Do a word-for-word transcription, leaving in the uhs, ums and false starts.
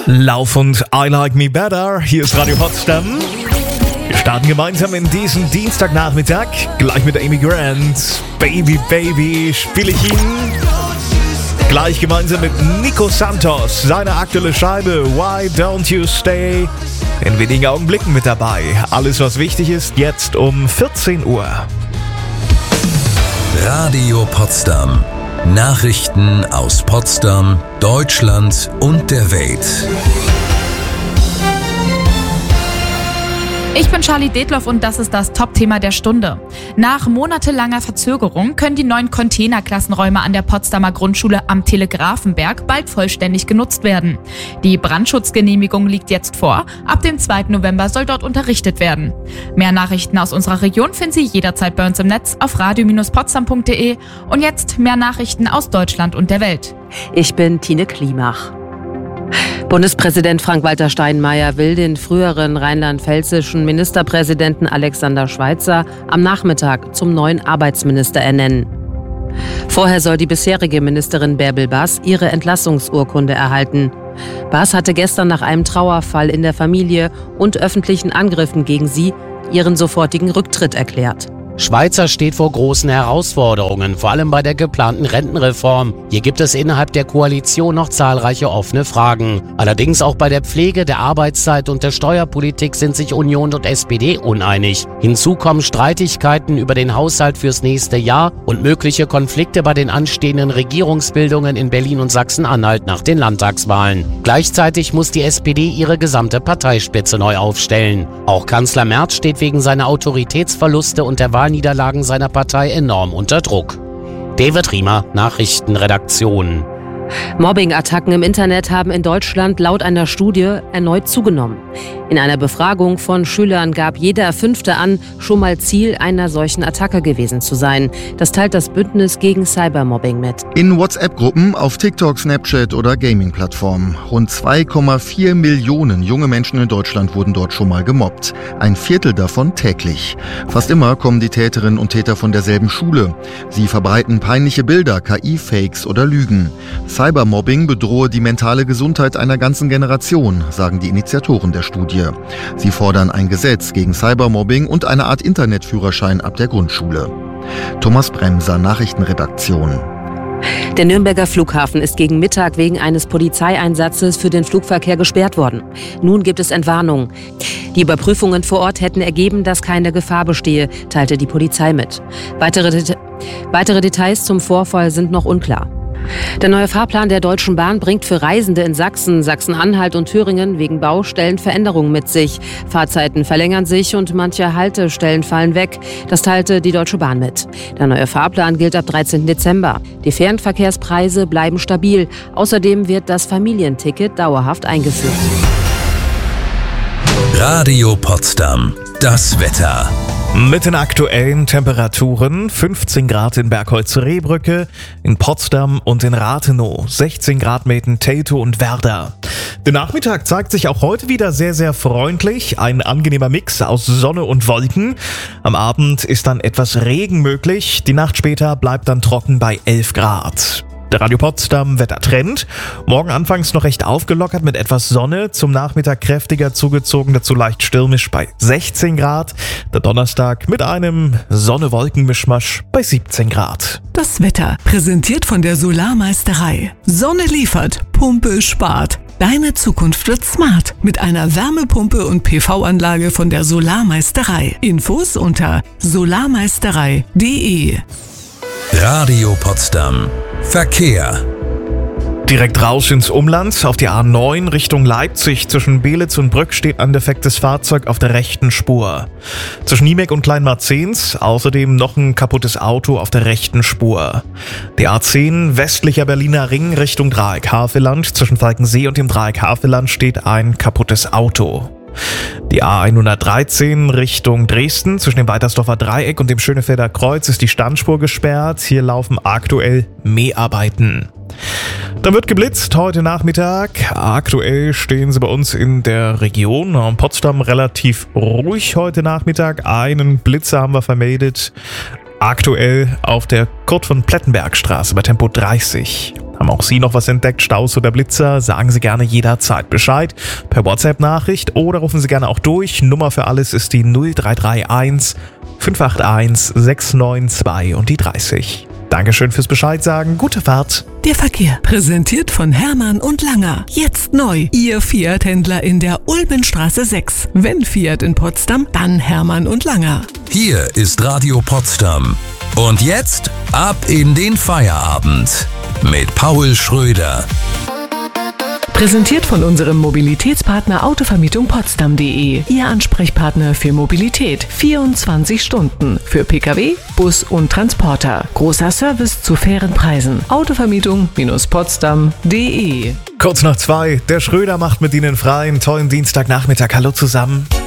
Lauf und I Like Me Better. Hier ist Radio Potsdam. Wir starten gemeinsam in diesen Dienstagnachmittag. Gleich mit Amy Grant. Baby, Baby, spiele ich ihn. Gleich gemeinsam mit Nico Santos. Seine aktuelle Scheibe Why Don't You Stay. In wenigen Augenblicken mit dabei. Alles, was wichtig ist, jetzt um vierzehn Uhr. Radio Potsdam. Nachrichten aus Potsdam, Deutschland und der Welt. Ich bin Charlie Detloff und das ist das Top-Thema der Stunde. Nach monatelanger Verzögerung können die neuen Containerklassenräume an der Potsdamer Grundschule am Telegrafenberg bald vollständig genutzt werden. Die Brandschutzgenehmigung liegt jetzt vor. Ab dem zweiten November soll dort unterrichtet werden. Mehr Nachrichten aus unserer Region finden Sie jederzeit bei uns im Netz auf radio Bindestrich potsdam punkt de. Und jetzt mehr Nachrichten aus Deutschland und der Welt. Ich bin Tine Klimach. Bundespräsident Frank-Walter Steinmeier will den früheren rheinland-pfälzischen Ministerpräsidenten Alexander Schweitzer am Nachmittag zum neuen Arbeitsminister ernennen. Vorher soll die bisherige Ministerin Bärbel Baas ihre Entlassungsurkunde erhalten. Baas hatte gestern nach einem Trauerfall in der Familie und öffentlichen Angriffen gegen sie ihren sofortigen Rücktritt erklärt. Schweitzer steht vor großen Herausforderungen, vor allem bei der geplanten Rentenreform. Hier gibt es innerhalb der Koalition noch zahlreiche offene Fragen. Allerdings auch bei der Pflege, der Arbeitszeit und der Steuerpolitik sind sich Union und S P D uneinig. Hinzu kommen Streitigkeiten über den Haushalt fürs nächste Jahr und mögliche Konflikte bei den anstehenden Regierungsbildungen in Berlin und Sachsen-Anhalt nach den Landtagswahlen. Gleichzeitig muss die S P D ihre gesamte Parteispitze neu aufstellen. Auch Kanzler Merz steht wegen seiner Autoritätsverluste und der Wahlniederlagen seiner Partei enorm unter Druck. David Riemer, Nachrichtenredaktion. Mobbing-Attacken im Internet haben in Deutschland laut einer Studie erneut zugenommen. In einer Befragung von Schülern gab jeder Fünfte an, schon mal Ziel einer solchen Attacke gewesen zu sein. Das teilt das Bündnis gegen Cybermobbing mit. In WhatsApp-Gruppen, auf TikTok, Snapchat oder Gaming-Plattformen. Rund zwei Komma vier Millionen junge Menschen in Deutschland wurden dort schon mal gemobbt. Ein Viertel davon täglich. Fast immer kommen die Täterinnen und Täter von derselben Schule. Sie verbreiten peinliche Bilder, K I-Fakes oder Lügen. Cybermobbing bedrohe die mentale Gesundheit einer ganzen Generation, sagen die Initiatoren der Studie. Sie fordern ein Gesetz gegen Cybermobbing und eine Art Internetführerschein ab der Grundschule. Thomas Bremser, Nachrichtenredaktion. Der Nürnberger Flughafen ist gegen Mittag wegen eines Polizeieinsatzes für den Flugverkehr gesperrt worden. Nun gibt es Entwarnung. Die Überprüfungen vor Ort hätten ergeben, dass keine Gefahr bestehe, teilte die Polizei mit. Weitere, Det- weitere Details zum Vorfall sind noch unklar. Der neue Fahrplan der Deutschen Bahn bringt für Reisende in Sachsen, Sachsen-Anhalt und Thüringen wegen Baustellen Veränderungen mit sich. Fahrzeiten verlängern sich und manche Haltestellen fallen weg. Das teilte die Deutsche Bahn mit. Der neue Fahrplan gilt ab dreizehnten Dezember. Die Fernverkehrspreise bleiben stabil. Außerdem wird das Familienticket dauerhaft eingeführt. Radio Potsdam. Das Wetter. Mit den aktuellen Temperaturen: fünfzehn Grad in Bergholz-Rehbrücke, in Potsdam und in Rathenow, sechzehn Grad in Teltow und Werder. Der Nachmittag zeigt sich auch heute wieder sehr, sehr freundlich. Ein angenehmer Mix aus Sonne und Wolken. Am Abend ist dann etwas Regen möglich. Die Nacht später bleibt dann trocken bei elf Grad. Der Radio Potsdam Wettertrend. Morgen anfangs noch recht aufgelockert mit etwas Sonne, zum Nachmittag kräftiger zugezogen, dazu leicht stürmisch bei sechzehn Grad. Der Donnerstag mit einem Sonne-Wolken-Mischmasch bei siebzehn Grad. Das Wetter präsentiert von der Solarmeisterei. Sonne liefert, Pumpe spart. Deine Zukunft wird smart mit einer Wärmepumpe und P V-Anlage von der Solarmeisterei. Infos unter solarmeisterei punkt de. Radio Potsdam. Verkehr. Direkt raus ins Umland, auf die A neun Richtung Leipzig. Zwischen Belitz und Brück steht ein defektes Fahrzeug auf der rechten Spur. Zwischen Niemek und Kleinmarzens außerdem noch ein kaputtes Auto auf der rechten Spur. Die A zehn westlicher Berliner Ring Richtung Dreieck Havelland. Zwischen Falkensee und dem Dreieck Havelland steht ein kaputtes Auto. Die A hundertdreizehn Richtung Dresden, zwischen dem Weitersdorfer Dreieck und dem Schönefelder Kreuz ist die Standspur gesperrt. Hier laufen aktuell Mäharbeiten. Dann wird geblitzt heute Nachmittag. Aktuell stehen sie bei uns in der Region. In Potsdam relativ ruhig heute Nachmittag. Einen Blitzer haben wir vermeldet. Aktuell auf der Kurt-von-Plettenberg-Straße bei Tempo dreißig. Haben auch Sie noch was entdeckt, Staus oder Blitzer? Sagen Sie gerne jederzeit Bescheid. Per WhatsApp-Nachricht oder rufen Sie gerne auch durch. Nummer für alles ist die null drei drei eins fünf acht eins sechs neun zwei und die dreißig. Dankeschön fürs Bescheid sagen. Gute Fahrt. Der Verkehr, präsentiert von Hermann und Langer. Jetzt neu, Ihr Fiat-Händler in der Ulmenstraße sechs. Wenn Fiat in Potsdam, dann Hermann und Langer. Hier ist Radio Potsdam. Und jetzt ab in den Feierabend mit Paul Schröder. Präsentiert von unserem Mobilitätspartner Autovermietung Potsdam punkt de. Ihr Ansprechpartner für Mobilität. vierundzwanzig Stunden. Für Pkw, Bus und Transporter. Großer Service zu fairen Preisen. Autovermietung Potsdam punkt de. Kurz nach zwei. Der Schröder macht mit Ihnen frei. Einen tollen Dienstagnachmittag. Hallo zusammen.